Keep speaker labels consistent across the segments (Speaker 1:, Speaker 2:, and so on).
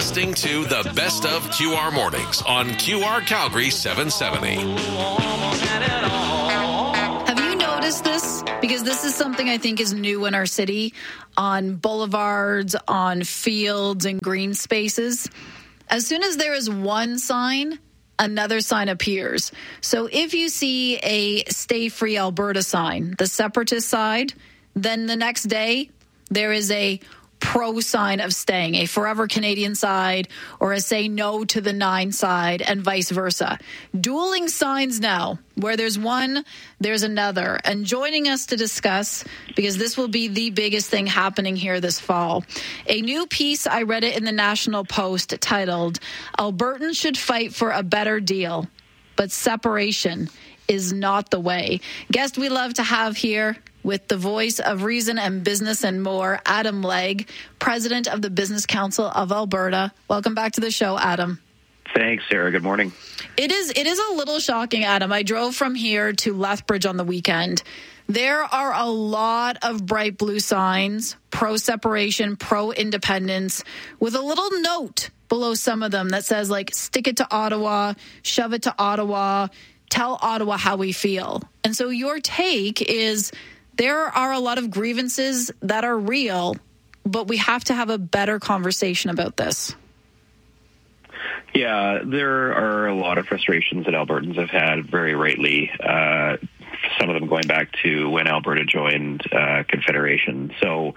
Speaker 1: listening to the Best of QR Mornings on QR Calgary 770.
Speaker 2: Have you noticed this? Because this is something I think is new in our city, on boulevards, on fields and green spaces. As soon as there is one sign, another sign appears. So if you see a Stay Free Alberta sign, the separatist side, then the next day there is a pro sign of staying, a Forever Canadian side, or a Say No to the Nine side, and vice versa. Dueling signs now, where there's one, there's another. And joining us to discuss, because this will be the biggest thing happening here this fall, a new piece, I read it in the National Post, titled, "Albertans Should Fight for a Better Deal, but Separation is Not the Way." Guest we love to have here, with the voice of reason and business and more, Adam Legge, president of the Business Council of Alberta. Welcome back to the show, Adam.
Speaker 3: Thanks, Sarah. Good morning.
Speaker 2: It is a little shocking, Adam. I drove from here to Lethbridge on the weekend. There are a lot of bright blue signs, pro-separation, pro-independence, with a little note below some of them that says, like, stick it to Ottawa, shove it to Ottawa, tell Ottawa how we feel. And so your take is, there are a lot of grievances that are real, but we have to have a better conversation about this.
Speaker 3: Yeah, there are a lot of frustrations that Albertans have had, very rightly, some of them going back to when Alberta joined Confederation. So,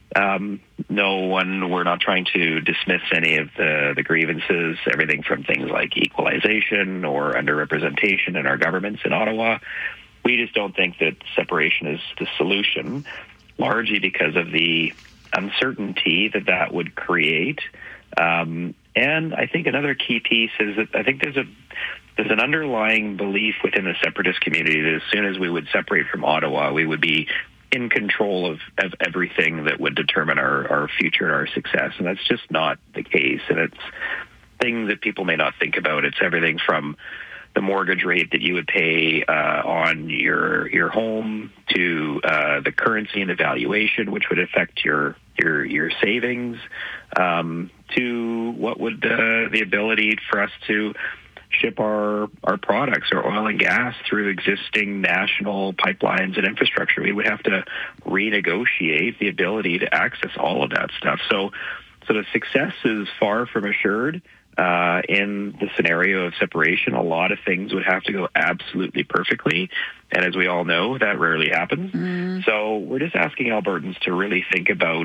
Speaker 3: we're not trying to dismiss any of the grievances, everything from things like equalization or underrepresentation in our governments in Ottawa. We just don't think that separation is the solution, largely because of the uncertainty that would create. And I think another key piece is that I think there's an underlying belief within the separatist community that as soon as we would separate from Ottawa, we would be in control of everything that would determine our future and our success. And that's just not the case. And it's things that people may not think about. It's everything from the mortgage rate that you would pay on your home to the currency and the valuation, which would affect your savings, to what would the ability for us to ship our products, our oil and gas, through existing national pipelines and infrastructure. We would have to renegotiate the ability to access all of that stuff. So the success is far from assured. In the scenario of separation, a lot of things would have to go absolutely perfectly. And as we all know, that rarely happens. So we're just asking Albertans to really think about,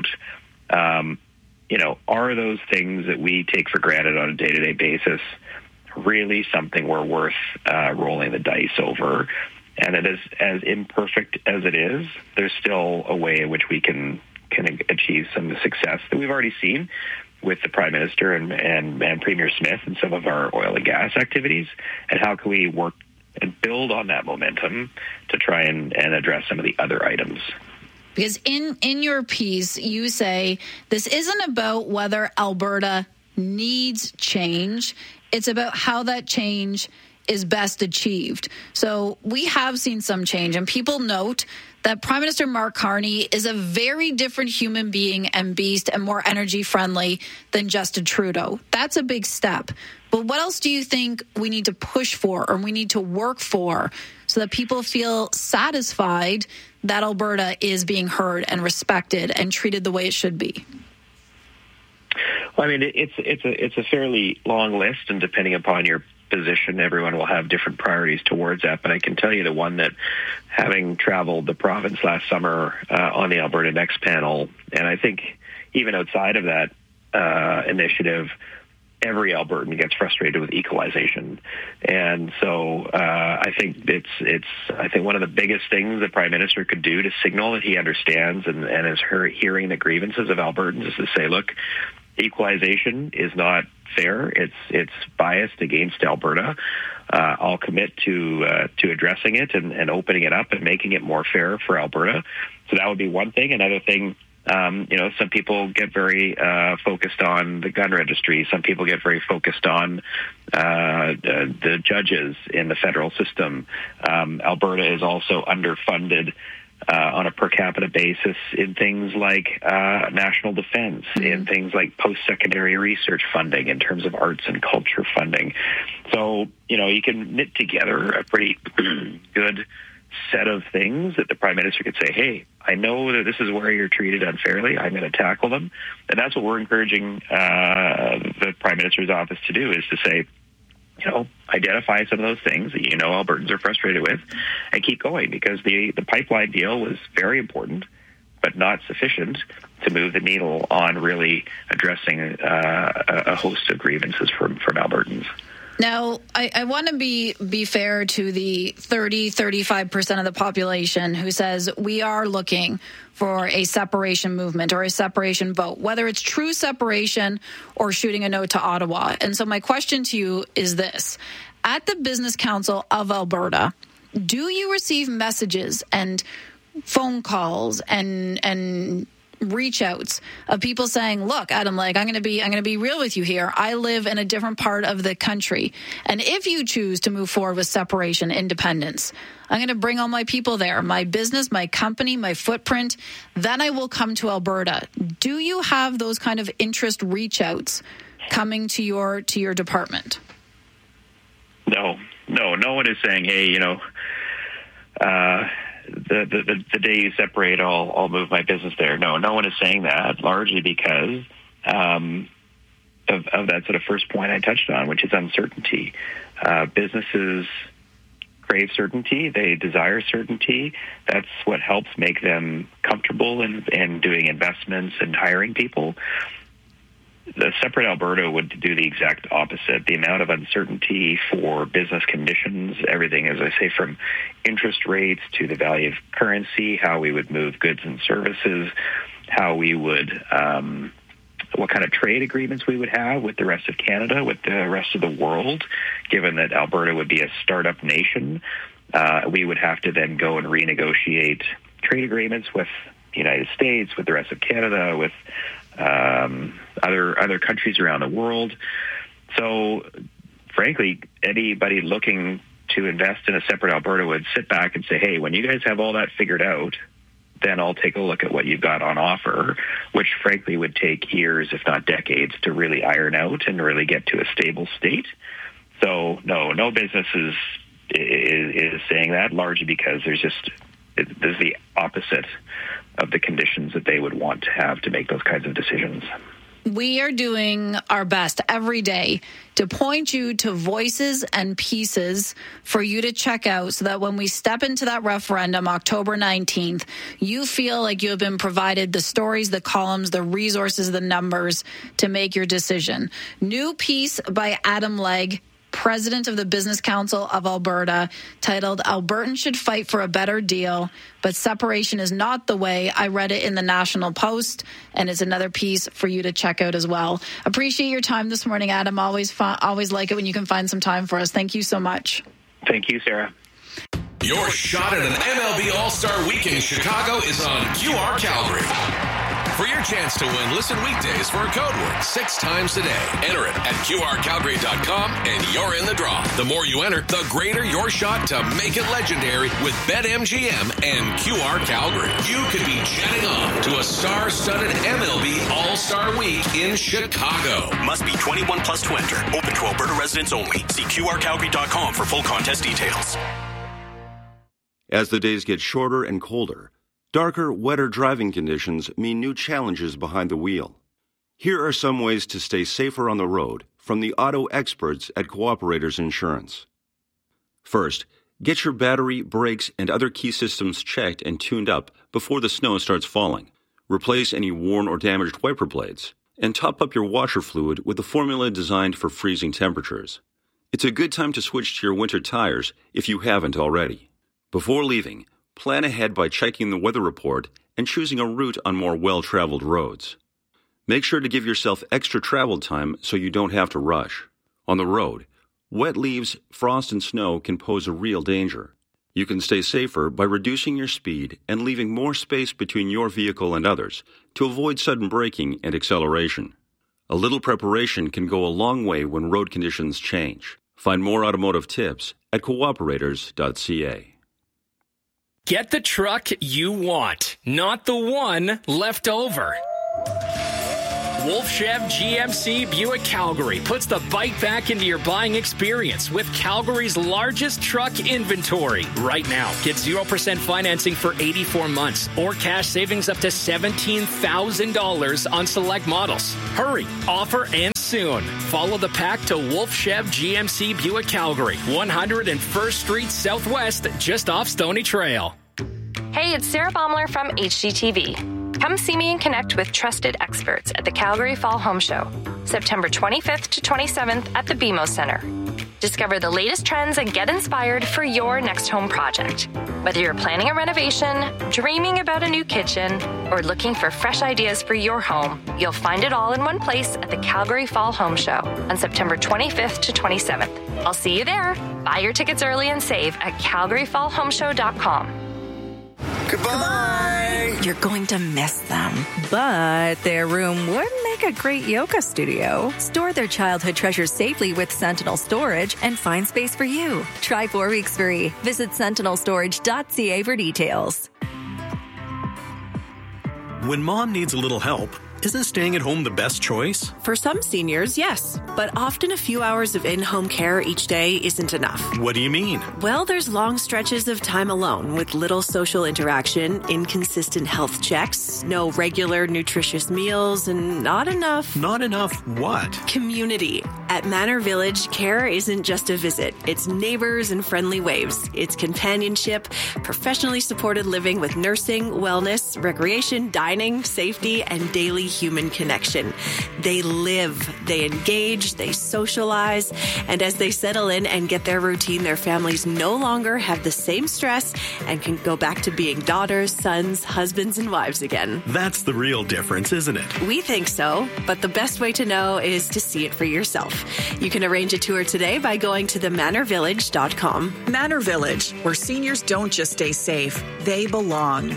Speaker 3: are those things that we take for granted on a day-to-day basis really something we're worth rolling the dice over? And it is, as imperfect as it is, there's still a way in which we can achieve some of the success that we've already seen with the Prime Minister and Premier Smith and some of our oil and gas activities, and how can we work and build on that momentum to try and address some of the other items.
Speaker 2: Because in your piece, you say this isn't about whether Alberta needs change, it's about how that change is best achieved. So we have seen some change, and people note that Prime Minister Mark Carney is a very different human being and beast and more energy friendly than Justin Trudeau. That's a big step. But what else do you think we need to push for, or we need to work for, so that people feel satisfied that Alberta is being heard and respected and treated the way it should be?
Speaker 3: Well, I mean, it's a fairly long list, and depending upon your position, everyone will have different priorities towards that. But I can tell you the one that, having traveled the province last summer on the Alberta Next panel, and I think even outside of that initiative, every Albertan gets frustrated with equalization. And so I think I think one of the biggest things the Prime Minister could do to signal that he understands and is hearing the grievances of Albertans is to say, look, equalization is not fair. It's biased against Alberta. I'll commit to addressing it and opening it up and making it more fair for Alberta. So that would be one thing. Another thing, some people get very focused on the gun registry. Some people get very focused on the judges in the federal system. Alberta is also underfunded on a per capita basis in things like national defense, in things like post-secondary research funding, in terms of arts and culture funding. So, you can knit together a pretty good set of things that the Prime Minister could say, hey, I know that this is where you're treated unfairly. I'm going to tackle them. And that's what we're encouraging the Prime Minister's office to do, is to say, identify some of those things that Albertans are frustrated with and keep going, because the pipeline deal was very important, but not sufficient to move the needle on really addressing a host of grievances from Albertans.
Speaker 2: Now, I want to be fair to the 35% of the population who says we are looking for a separation movement or a separation vote, whether it's true separation or shooting a note to Ottawa. And so my question to you is this. At the Business Council of Alberta, do you receive messages and phone calls and reach outs of people saying, look, Adam Legge, I'm going to be real with you here. I live in a different part of the country. And if you choose to move forward with separation, independence, I'm going to bring all my people there, my business, my company, my footprint. Then I will come to Alberta. Do you have those kind of interest reach outs coming to your department?
Speaker 3: No one is saying, hey, the day you separate, I'll move my business there. No one is saying that, largely because of that sort of first point I touched on, which is uncertainty. Businesses crave certainty. They desire certainty. That's what helps make them comfortable in doing investments and hiring people. The separate Alberta would do the exact opposite. The amount of uncertainty for business conditions, everything, as I say, from interest rates to the value of currency, how we would move goods and services, how we would, what kind of trade agreements we would have with the rest of Canada, with the rest of the world, given that Alberta would be a startup nation. We would have to then go and renegotiate trade agreements with the United States, with the rest of Canada, with other countries around the world. So, frankly, anybody looking to invest in a separate Alberta would sit back and say, hey, when you guys have all that figured out, then I'll take a look at what you've got on offer, which frankly would take years, if not decades, to really iron out and really get to a stable state. So, no business is saying that, largely because there's the opposite of the conditions that they would want to have to make those kinds of decisions.
Speaker 2: We are doing our best every day to point you to voices and pieces for you to check out so that when we step into that referendum, October 19th, you feel like you have been provided the stories, the columns, the resources, the numbers to make your decision. New piece by Adam Legge, President of the Business Council of Alberta, titled "Albertans Should Fight for a Better Deal, but Separation is Not the Way." I read it in the National Post, and it's another piece for you to check out as well. Appreciate your time this morning, Adam. Always like it when you can find some time for us. Thank you so much.
Speaker 3: Thank you, Sarah.
Speaker 1: Your shot at an MLB All-Star Weekend in Chicago is on QR Calgary. For your chance to win, listen weekdays for a code word 6 times a day. Enter it at QRCalgary.com and you're in the draw. The more you enter, the greater your shot to make it legendary with BetMGM and QR Calgary. You could be jetting on to a star-studded MLB All-Star Week in Chicago.
Speaker 4: Must be 21 plus to enter. Open to Alberta residents only. See QRCalgary.com for full contest details.
Speaker 5: As the days get shorter and colder, darker, wetter driving conditions mean new challenges behind the wheel. Here are some ways to stay safer on the road from the auto experts at Cooperators Insurance. First, get your battery, brakes, and other key systems checked and tuned up before the snow starts falling. Replace any worn or damaged wiper blades, and top up your washer fluid with a formula designed for freezing temperatures. It's a good time to switch to your winter tires if you haven't already. Before leaving, plan ahead by checking the weather report and choosing a route on more well-traveled roads. Make sure to give yourself extra travel time so you don't have to rush. On the road, wet leaves, frost, and snow can pose a real danger. You can stay safer by reducing your speed and leaving more space between your vehicle and others to avoid sudden braking and acceleration. A little preparation can go a long way when road conditions change. Find more automotive tips at cooperators.ca.
Speaker 6: Get the truck you want, not the one left over. Wolf Chev GMC Buick Calgary puts the bike back into your buying experience with Calgary's largest truck inventory. Right now, get 0% financing for 84 months or cash savings up to $17,000 on select models. Hurry, offer and soon. Follow the pack to Wolf Chev GMC Buick Calgary, 101st Street Southwest, just off Stony Trail.
Speaker 7: Hey, it's Sarah Baumler from HGTV. Come see me and connect with trusted experts at the Calgary Fall Home Show, September 25th to 27th at the BMO Center. Discover the latest trends and get inspired for your next home project. Whether you're planning a renovation, dreaming about a new kitchen, or looking for fresh ideas for your home, you'll find it all in one place at the Calgary Fall Home Show on September 25th to 27th. I'll see you there. Buy your tickets early and save at calgaryfallhomeshow.com.
Speaker 8: Goodbye. You're going to miss them, but their room would make a great yoga studio. Store their childhood treasures safely with Sentinel Storage and find space for you. Try 4 weeks free. Visit sentinelstorage.ca for details.
Speaker 9: When mom needs a little help, isn't staying at home the best choice?
Speaker 10: For some seniors, yes. But often a few hours of in-home care each day isn't enough.
Speaker 9: What do you mean?
Speaker 10: Well, there's long stretches of time alone with little social interaction, inconsistent health checks, no regular nutritious meals, and not enough...
Speaker 9: Not enough what?
Speaker 10: Community. At Manor Village, care isn't just a visit. It's neighbors and friendly waves. It's companionship, professionally supported living with nursing, wellness, recreation, dining, safety, and daily human connection. They live, they engage, they socialize, and as they settle in and get their routine, their families no longer have the same stress and can go back to being daughters, sons, husbands, and wives again.
Speaker 9: That's the real difference, isn't it?
Speaker 10: We think so, but the best way to know is to see it for yourself. You can arrange a tour today by going to themanorvillage.com.
Speaker 11: Manor Village, where seniors don't just stay safe, they belong.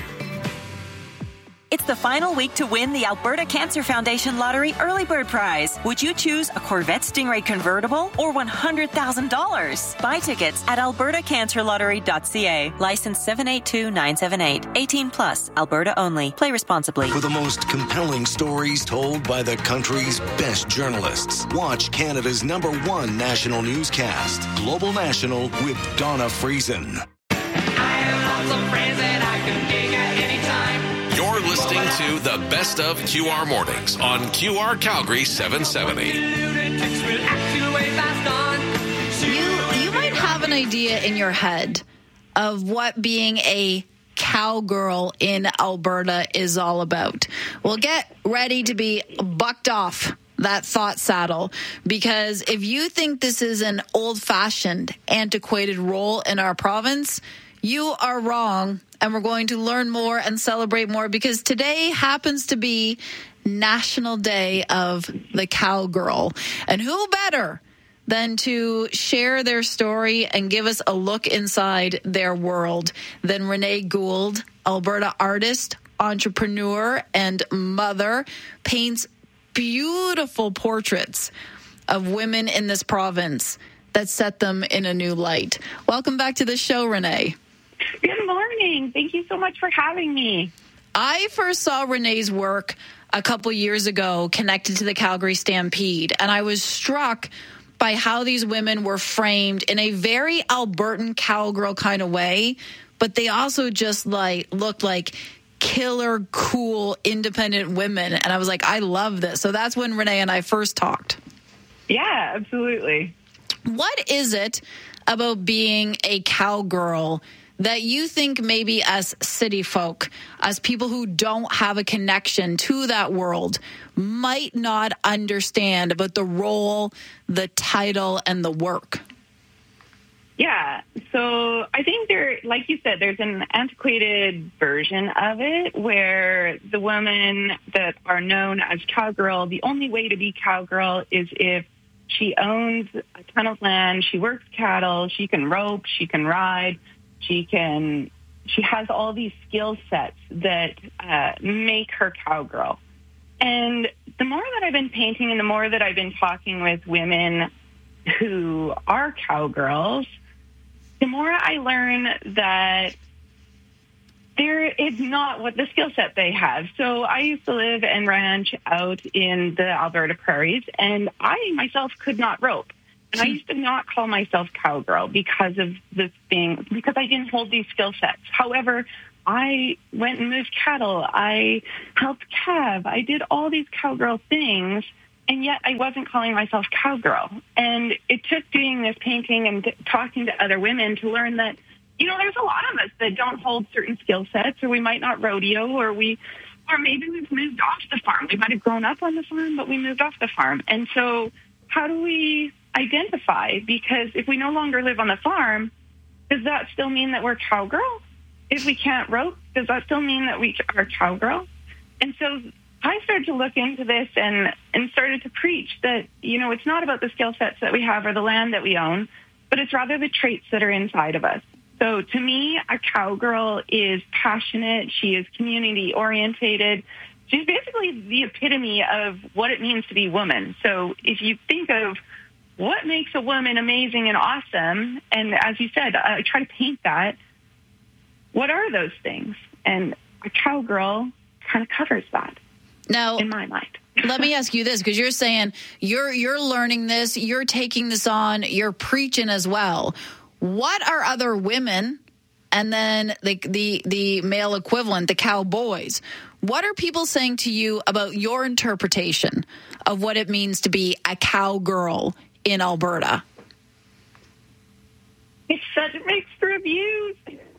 Speaker 12: It's the final week to win the Alberta Cancer Foundation Lottery Early Bird Prize. Would you choose a Corvette Stingray convertible or $100,000? Buy tickets at albertacancerlottery.ca. License 782978. 18 plus. Alberta only. Play responsibly.
Speaker 13: For the most compelling stories told by the country's best journalists, watch Canada's #1 national newscast, Global National with Donna Friesen.
Speaker 14: I have lots of friends that I can dig at any time.
Speaker 1: You're listening to the Best of QR Mornings on QR Calgary 770.
Speaker 2: You might have an idea in your head of what being a cowgirl in Alberta is all about. Well, get ready to be bucked off that thought saddle, because if you think this is an old-fashioned, antiquated role in our province, you are wrong, and we're going to learn more and celebrate more, because today happens to be National Day of the Cowgirl. And who better than to share their story and give us a look inside their world than Renee Gould, Alberta artist, entrepreneur, and mother, paints beautiful portraits of women in this province that set them in a new light. Welcome back to the show, Renee.
Speaker 15: Good morning. Thank you so much for having me.
Speaker 2: I first saw Renee's work a couple years ago connected to the Calgary Stampede, and I was struck by how these women were framed in a very Albertan cowgirl kind of way, but they also just looked like killer, cool, independent women. And I was like, I love this. So that's when Renee and I first talked.
Speaker 15: Yeah, absolutely.
Speaker 2: What is it about being a cowgirl that you think maybe as city folk, as people who don't have a connection to that world, might not understand about the role, the title, and the work?
Speaker 15: Yeah, so I think like you said, there's an antiquated version of it where the women that are known as cowgirl, the only way to be cowgirl is if she owns a ton of land, she works cattle, she can rope, she can ride, she has all these skill sets that make her cowgirl. And the more that I've been painting and the more that I've been talking with women who are cowgirls, the more I learn that there is not what the skill set they have. So I used to live and ranch out in the Alberta prairies, and I myself could not rope. And I used to not call myself cowgirl because of this thing, because I didn't hold these skill sets. However, I went and moved cattle. I helped calve. I did all these cowgirl things, and yet I wasn't calling myself cowgirl. And it took doing this painting and talking to other women to learn that, you know, there's a lot of us that don't hold certain skill sets, or we might not rodeo, or maybe we've moved off the farm. We might have grown up on the farm, but we moved off the farm. And so how do we identify? Because if we no longer live on the farm, does that still mean that we're cowgirl? If we can't rope, does that still mean that we are cowgirl? And so I started to look into this and started to preach that, you know, it's not about the skill sets that we have or the land that we own, but it's rather the traits that are inside of us. So to me, a cowgirl is passionate. She is community-orientated. She's basically the epitome of what it means to be woman. So if you think of what makes a woman amazing and awesome, and as you said, I try to paint that, what are those things? And a cowgirl kind of covers that,
Speaker 2: now,
Speaker 15: in my mind.
Speaker 2: Let me ask you this, because you're saying you're learning this, you're taking this on, you're preaching as well. What are other women, and then the male equivalent, the cowboys, what are people saying to you about your interpretation of what it means to be a cowgirl in Alberta?
Speaker 15: It's such mixed reviews.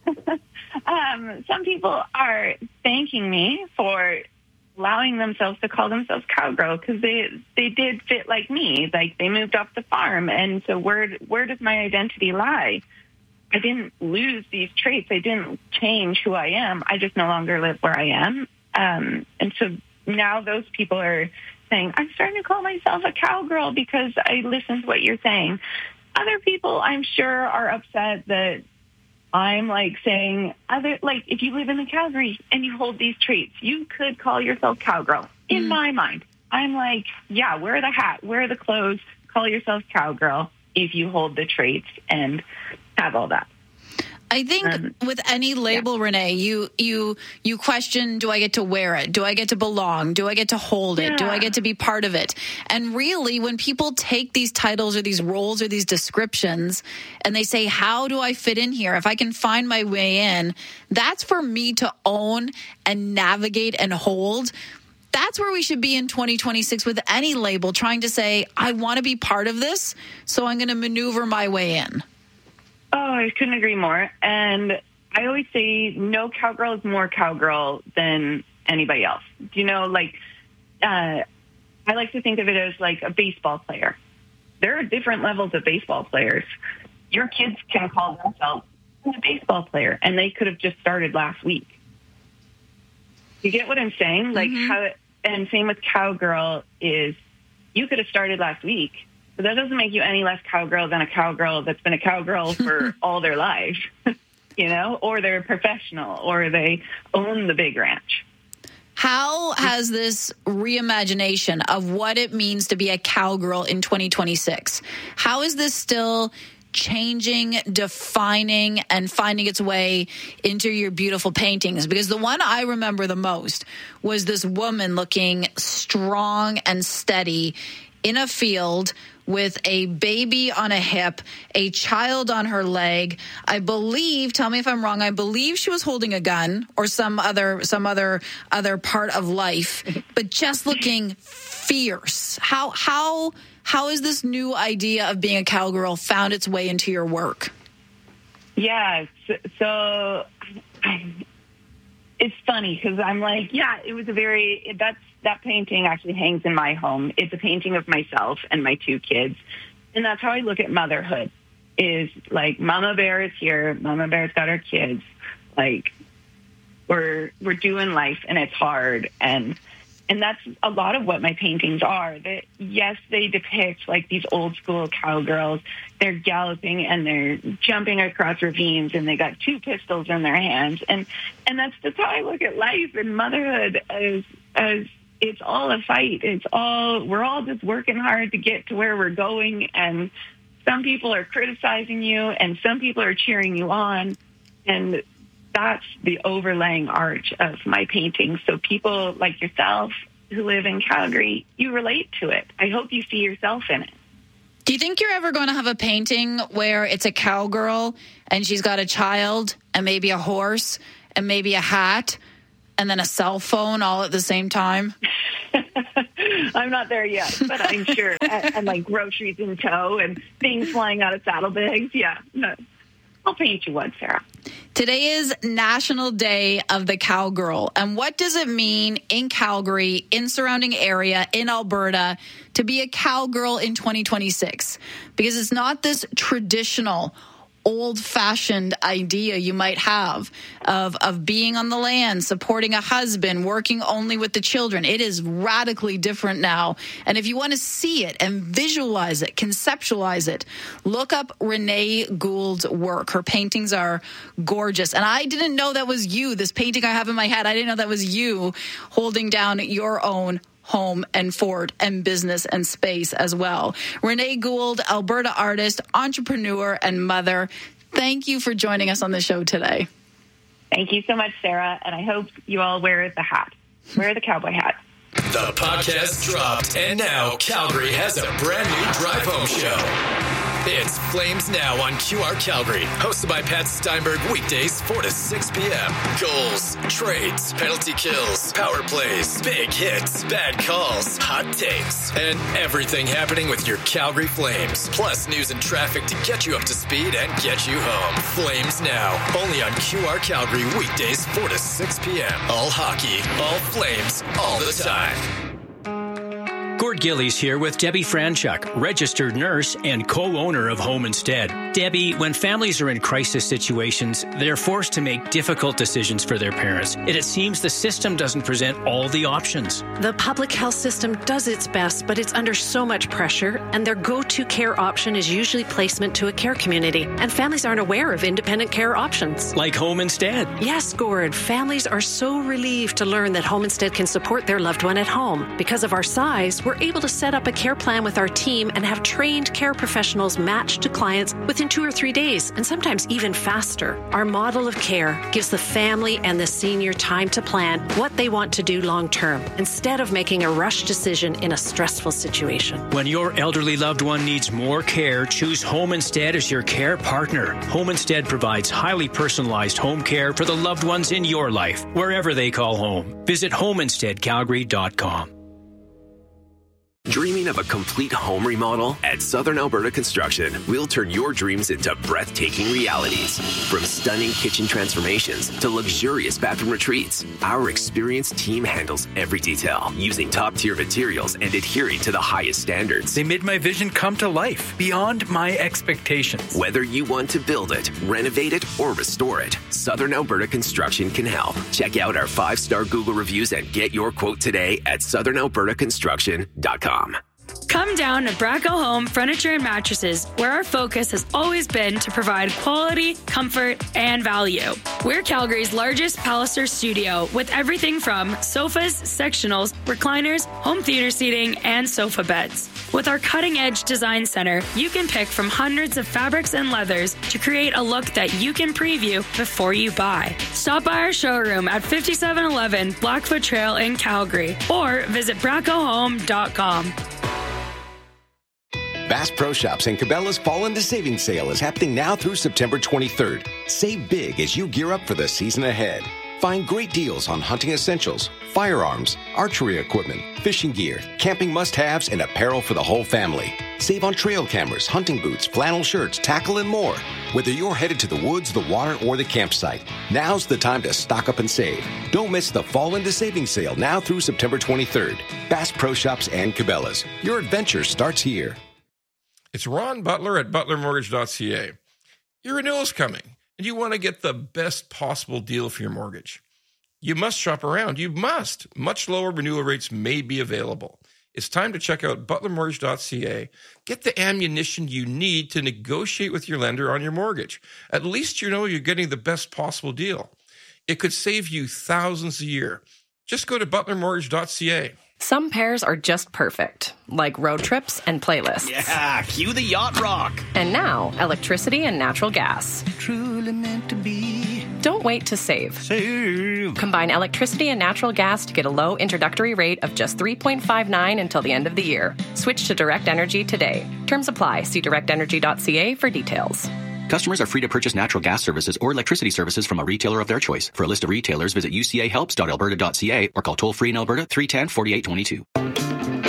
Speaker 15: Some people are thanking me for allowing themselves to call themselves cowgirl because they did fit like me. Like, they moved off the farm. And so where does my identity lie? I didn't lose these traits. I didn't change who I am. I just no longer live where I am. And so now those people are saying, I'm starting to call myself a cowgirl because I listened to what you're saying. Other people, I'm sure, are upset that I'm like saying, if you live in the Calgary and you hold these traits, you could call yourself cowgirl. In my mind, I'm like, yeah, wear the hat, wear the clothes, call yourself cowgirl if you hold the traits and have all that.
Speaker 2: I think with any label, Renee, you question, do I get to wear it? Do I get to belong? Do I get to hold it? Do I get to be part of it? And really, when people take these titles or these roles or these descriptions and they say, how do I fit in here? If I can find my way in, that's for me to own and navigate and hold. That's where we should be in 2026 with any label, trying to say, I want to be part of this, so I'm going to maneuver my way in.
Speaker 15: Oh, I couldn't agree more. And I always say no cowgirl is more cowgirl than anybody else. Do you know, I like to think of it as like a baseball player. There are different levels of baseball players. Your kids can call themselves a baseball player, and they could have just started last week. You get what I'm saying? Like and same with cowgirl is you could have started last week. But that doesn't make you any less cowgirl than a cowgirl that's been a cowgirl for all their life, you know, or they're a professional, or they own the big ranch.
Speaker 2: How has this reimagination of what it means to be a cowgirl in 2026, how is this still changing, defining, and finding its way into your beautiful paintings? Because the one I remember the most was this woman looking strong and steady in a field with a baby on a hip, a child on her leg. I believe, tell me if I'm wrong, I believe she was holding a gun or some other part of life, but just looking fierce. How has this new idea of being a cowgirl found its way into your work?
Speaker 15: Yeah, so it's funny because I'm like, yeah, it was that painting actually hangs in my home. It's a painting of myself and my two kids. And that's how I look at motherhood, is like Mama Bear is here. Mama Bear's got her kids. Like, we're doing life, and it's hard. And that's a lot of what my paintings are. That, yes, they depict like these old school cowgirls. They're galloping and they're jumping across ravines, and they got two pistols in their hands. And that's just how I look at life and motherhood, as it's all a fight. We're all just working hard to get to where we're going. And some people are criticizing you and some people are cheering you on. And that's the overlaying arch of my painting. So people like yourself who live in Calgary, you relate to it. I hope you see yourself in it.
Speaker 2: Do you think you're ever going to have a painting where it's a cowgirl and she's got a child and maybe a horse and maybe a hat and then a cell phone all at the same time?
Speaker 15: I'm not there yet, but I'm sure. And like groceries in tow and things flying out of saddlebags. Yeah, no, I'll paint you one, Sarah.
Speaker 2: Today is National Day of the Cowgirl. And what does it mean in Calgary, in surrounding area, in Alberta, to be a cowgirl in 2026? Because it's not this traditional old-fashioned idea you might have of being on the land, supporting a husband, working only with the children. It is radically different now. And if you want to see it and visualize it, conceptualize it, look up Renee Gould's work. Her paintings are gorgeous. And I didn't know that was you, this painting I have in my head. I didn't know that was you holding down your own home and fort and business and space as well. Renee Gould, Alberta artist, entrepreneur, and mother. Thank you for joining us on the show today.
Speaker 15: Thank you so much, Sarah. And I hope you all wear the hat. Wear the cowboy hat.
Speaker 1: The podcast dropped, and now Calgary has a brand new drive home show. It's Flames Now on QR Calgary, hosted by Pat Steinberg, weekdays 4 to 6 p.m. Goals, trades, penalty kills, power plays, big hits, bad calls, hot takes, and everything happening with your Calgary Flames. Plus news and traffic to get you up to speed and get you home. Flames Now, only on QR Calgary, weekdays 4 to 6 p.m. All hockey, all Flames, all the time.
Speaker 6: Gord Gillies here with Debbie Franchuk, registered nurse and co-owner of Home Instead. Debbie, when families are in crisis situations, they're forced to make difficult decisions for their parents. It seems the system doesn't present all the options.
Speaker 16: The public health system does its best, but it's under so much pressure, and their go-to care option is usually placement to a care community, and families aren't aware of independent care options.
Speaker 6: Like Home Instead.
Speaker 16: Yes, Gord. Families are so relieved to learn that Home Instead can support their loved one at home. Because of our size, we're able to set up a care plan with our team and have trained care professionals matched to clients within 2 or 3 days, and sometimes even faster. Our model of care gives the family and the senior time to plan what they want to do long term, instead of making a rush decision in a stressful situation.
Speaker 6: When your elderly loved one needs more care, choose Home Instead as your care partner. Home Instead provides highly personalized home care for the loved ones in your life, wherever they call home. Visit homeinsteadcalgary.com.
Speaker 17: Dreaming of a complete home remodel? At Southern Alberta Construction, we'll turn your dreams into breathtaking realities. From stunning kitchen transformations to luxurious bathroom retreats, our experienced team handles every detail, using top-tier materials and adhering to the highest standards.
Speaker 18: They made my vision come to life, beyond my expectations.
Speaker 17: Whether you want to build it, renovate it, or restore it, Southern Alberta Construction can help. Check out our 5-star Google reviews and get your quote today at southernalbertaconstruction.com.
Speaker 19: Come down to Bracco Home Furniture and Mattresses, where our focus has always been to provide quality, comfort, and value. We're Calgary's largest Palliser studio with everything from sofas, sectionals, recliners, home theater seating, and sofa beds. With our cutting-edge design center, you can pick from hundreds of fabrics and leathers to create a look that you can preview before you buy. Stop by our showroom at 5711 Blackfoot Trail in Calgary or visit braccohome.com.
Speaker 20: Bass Pro Shops and Cabela's Fall into Savings Sale is happening now through September 23rd. Save big as you gear up for the season ahead. Find great deals on hunting essentials, firearms, archery equipment, fishing gear, camping must-haves, and apparel for the whole family. Save on trail cameras, hunting boots, flannel shirts, tackle, and more. Whether you're headed to the woods, the water, or the campsite, now's the time to stock up and save. Don't miss the Fall into Savings Sale now through September 23rd. Bass Pro Shops and Cabela's. Your adventure starts here.
Speaker 21: It's Ron Butler at butlermortgage.ca. Your renewal's coming, and you want to get the best possible deal for your mortgage. You must shop around. You must. Much lower renewal rates may be available. It's time to check out butlermortgage.ca. Get the ammunition you need to negotiate with your lender on your mortgage. At least you know you're getting the best possible deal. It could save you thousands a year. Just go to butlermortgage.ca.
Speaker 22: Some pairs are just perfect, like road trips and playlists.
Speaker 4: Yeah, cue the yacht rock.
Speaker 22: And now, electricity and natural gas.
Speaker 14: Truly meant to be.
Speaker 22: Don't wait to save. Combine electricity and natural gas to get a low introductory rate of just $3.59 until the end of the year. Switch to Direct Energy today. Terms apply. See directenergy.ca for details.
Speaker 3: Customers are free to purchase natural gas services or electricity services from a retailer of their choice. For a list of retailers, visit ucahelps.alberta.ca or call toll-free in Alberta 310-4822.